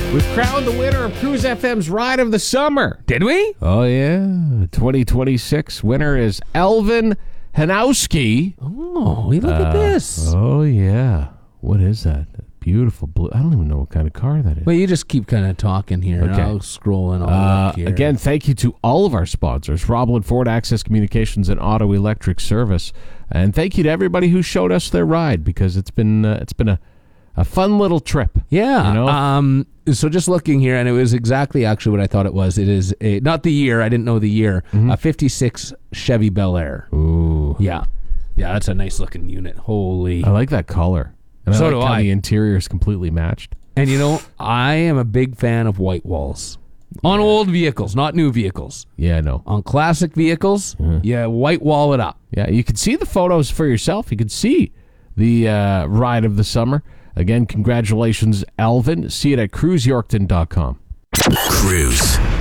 We've crowned the winner of Cruise FM's Ride of the Summer. Did we? Oh, yeah. 2026 winner is Elvin Hanowski. Oh, look at this. Oh, yeah. What is that? Beautiful blue. I don't even know what kind of car that is. Well, you just keep kind of talking here, and Okay. I'll scroll in all up here. Again, thank you to all of our sponsors, Robland Ford, Access Communications, and Auto Electric Service. And thank you to everybody who showed us their ride, because it's been a fun little trip. Yeah. You know? So just looking here, and it was exactly actually what I thought it was. It is not the year. I didn't know the year. A 56 Chevy Bel Air. Ooh. Yeah. Yeah, that's a nice looking unit. Holy. I like that color. And So I do like how I. the interior is completely matched. And you know, I am a big fan of white walls. On old vehicles, not new vehicles. Yeah, I know. On classic vehicles, yeah, white wall it up. Yeah, you can see the photos for yourself. You can see the ride of the summer. Again, congratulations, Alvin. See it at cruiseyorkton.com. Cruise.